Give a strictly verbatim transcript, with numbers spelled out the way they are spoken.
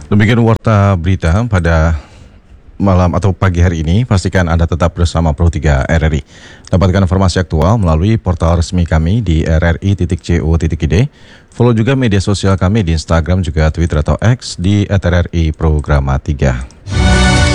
Demikian warta berita pada malam atau pagi hari ini. Pastikan Anda tetap bersama Pro tiga R R I. Dapatkan informasi aktual melalui portal resmi kami di r r i titik co titik i d. Follow juga media sosial kami di Instagram juga Twitter atau X di at r r i programa tiga.